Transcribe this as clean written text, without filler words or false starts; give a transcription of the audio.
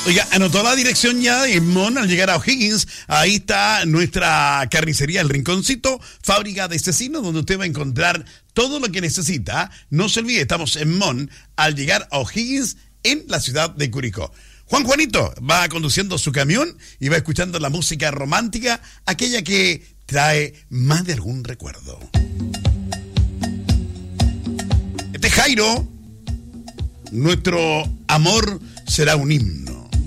Oiga, anotó la dirección ya en Mon al llegar a O'Higgins. Ahí está nuestra carnicería El Rinconcito, fábrica de cecinos, donde usted va a encontrar todo lo que necesita. No se olvide, estamos en Mon al llegar a O'Higgins en la ciudad de Curicó. Juanito va conduciendo su camión y va escuchando la música romántica, aquella que trae más de algún recuerdo. Este Jairo, nuestro amor será un himno.